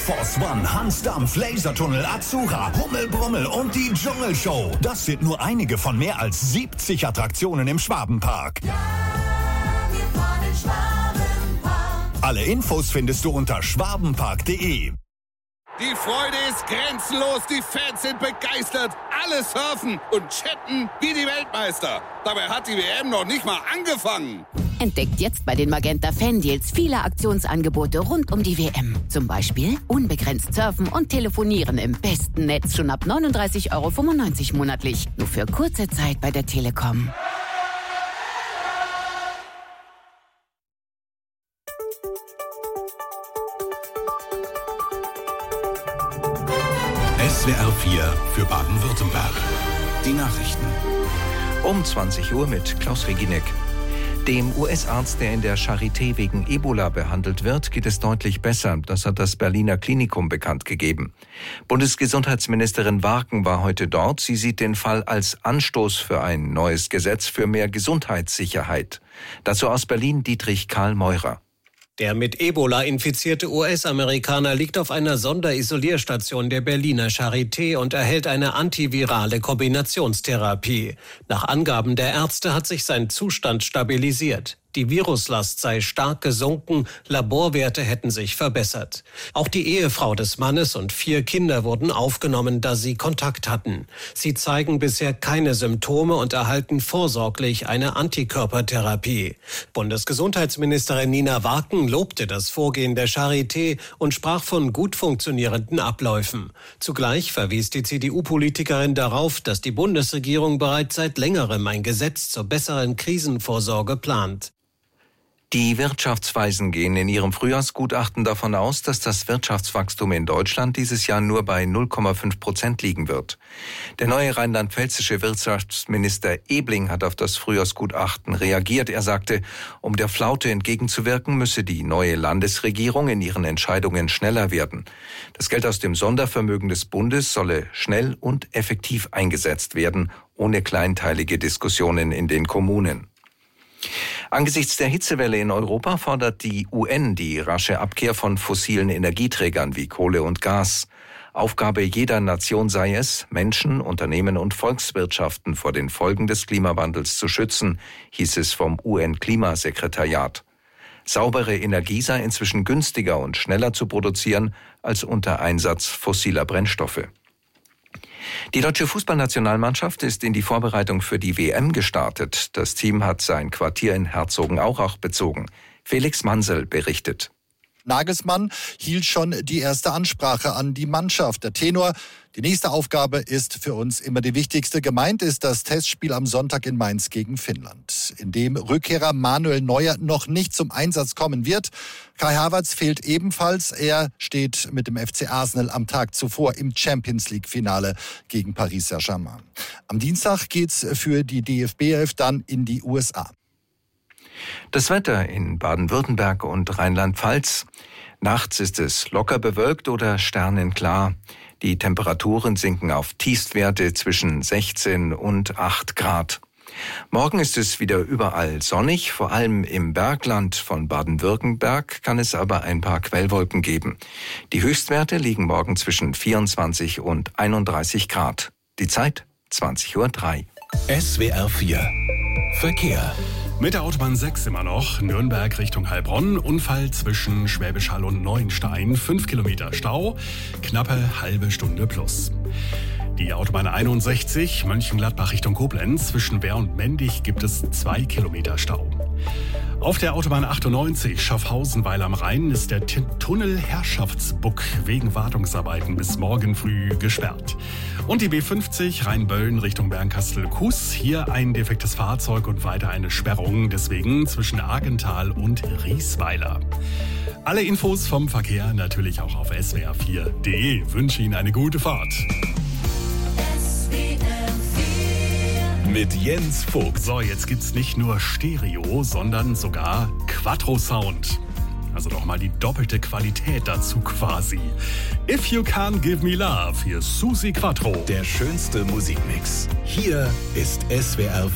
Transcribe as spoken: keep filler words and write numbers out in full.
Force One, Hansdampf, Lasertunnel, Azura, Hummelbrummel und die Dschungelshow. Das sind nur einige von mehr als siebzig Attraktionen im Schwabenpark. Ja, wir fahren Schwabenpark. Alle Infos findest du unter schwabenpark punkt de. Die Freude ist grenzenlos, die Fans sind begeistert, alle surfen und chatten wie die Weltmeister. Dabei hat die W M noch nicht mal angefangen. Entdeckt jetzt bei den Magenta Fan-Deals viele Aktionsangebote rund um die W M. Zum Beispiel unbegrenzt surfen und telefonieren im besten Netz schon ab neununddreißig Euro fünfundneunzig monatlich. Nur für kurze Zeit bei der Telekom. S W R vier für Baden-Württemberg. Die Nachrichten. Um zwanzig Uhr mit Klaus Reginek. Dem U S-Arzt, der in der Charité wegen Ebola behandelt wird, geht es deutlich besser. Das hat das Berliner Klinikum bekannt gegeben. Bundesgesundheitsministerin Warken war heute dort. Sie sieht den Fall als Anstoß für ein neues Gesetz für mehr Gesundheitssicherheit. Dazu aus Berlin Dietrich Karl Meurer. Der mit Ebola infizierte U S-Amerikaner liegt auf einer Sonderisolierstation der Berliner Charité und erhält eine antivirale Kombinationstherapie. Nach Angaben der Ärzte hat sich sein Zustand stabilisiert. Die Viruslast sei stark gesunken, Laborwerte hätten sich verbessert. Auch die Ehefrau des Mannes und vier Kinder wurden aufgenommen, da sie Kontakt hatten. Sie zeigen bisher keine Symptome und erhalten vorsorglich eine Antikörpertherapie. Bundesgesundheitsministerin Nina Warken lobte das Vorgehen der Charité und sprach von gut funktionierenden Abläufen. Zugleich verwies die C D U-Politikerin darauf, dass die Bundesregierung bereits seit längerem ein Gesetz zur besseren Krisenvorsorge plant. Die Wirtschaftsweisen gehen in ihrem Frühjahrsgutachten davon aus, dass das Wirtschaftswachstum in Deutschland dieses Jahr nur bei null Komma fünf Prozent liegen wird. Der neue rheinland-pfälzische Wirtschaftsminister Ebling hat auf das Frühjahrsgutachten reagiert. Er sagte, um der Flaute entgegenzuwirken, müsse die neue Landesregierung in ihren Entscheidungen schneller werden. Das Geld aus dem Sondervermögen des Bundes solle schnell und effektiv eingesetzt werden, ohne kleinteilige Diskussionen in den Kommunen. Angesichts der Hitzewelle in Europa fordert die U N die rasche Abkehr von fossilen Energieträgern wie Kohle und Gas. Aufgabe jeder Nation sei es, Menschen, Unternehmen und Volkswirtschaften vor den Folgen des Klimawandels zu schützen, hieß es vom U N-Klimasekretariat. Saubere Energie sei inzwischen günstiger und schneller zu produzieren als unter Einsatz fossiler Brennstoffe. Die deutsche Fußballnationalmannschaft ist in die Vorbereitung für die W M gestartet. Das Team hat sein Quartier in Herzogenaurach bezogen. Felix Mansel berichtet. Nagelsmann hielt schon die erste Ansprache an die Mannschaft. Der Tenor: Die nächste Aufgabe ist für uns immer die wichtigste. Gemeint ist das Testspiel am Sonntag in Mainz gegen Finnland, in dem Rückkehrer Manuel Neuer noch nicht zum Einsatz kommen wird. Kai Havertz fehlt ebenfalls. Er steht mit dem F C Arsenal am Tag zuvor im Champions-League-Finale gegen Paris Saint-Germain. Am Dienstag geht's für die D F B elf dann in die U S A. Das Wetter in Baden-Württemberg und Rheinland-Pfalz. Nachts ist es locker bewölkt oder sternenklar. Die Temperaturen sinken auf Tiefstwerte zwischen sechzehn und acht Grad. Morgen ist es wieder überall sonnig, vor allem im Bergland von Baden-Württemberg kann es aber ein paar Quellwolken geben. Die Höchstwerte liegen morgen zwischen vierundzwanzig und einunddreißig Grad. Die Zeit zwanzig Uhr drei. S W R vier Verkehr. Mit der Autobahn sechs immer noch, Nürnberg Richtung Heilbronn, Unfall zwischen Schwäbisch Hall und Neuenstein, fünf Kilometer Stau, knappe halbe Stunde plus. Die Autobahn einundsechzig, Mönchengladbach Richtung Koblenz, zwischen Wehr und Mendig gibt es zwei Kilometer Stau. Auf der Autobahn achtundneunzig, Schaffhausen-Weil am Rhein, ist der T- Tunnel Herrschaftsbuck wegen Wartungsarbeiten bis morgen früh gesperrt. Und die B fünfzig, Rheinböllen Richtung Bernkastel-Kues, hier ein defektes Fahrzeug und weiter eine Sperrung, deswegen zwischen Argental und Riesweiler. Alle Infos vom Verkehr natürlich auch auf S W R vier punkt de. Wünsche Ihnen eine gute Fahrt. Mit Jens Vogt. So, jetzt gibt's nicht nur Stereo, sondern sogar Quattro-Sound. Also doch mal die doppelte Qualität dazu quasi. If You Can't Give Me Love, hier Susi Quattro. Der schönste Musikmix. Hier ist S W R